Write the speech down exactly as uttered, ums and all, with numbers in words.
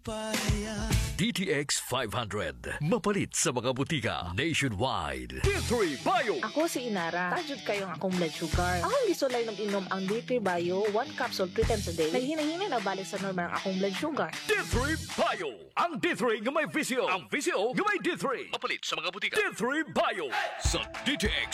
D T X five hundred. Mapalit sa mga butika nationwide. D three Bio. Ako si Inara. Tajud kayo ng akong blood sugar. Akong gisulay ng inom ang D three Bio, one capsule three times a day. Naghinahinay na balik sa normal ang akong blood sugar. D three Bio. Ang D three nga may visyo. Ang visyo nga may D three. Mapalit sa mga butika. D three Bio. Sa D T X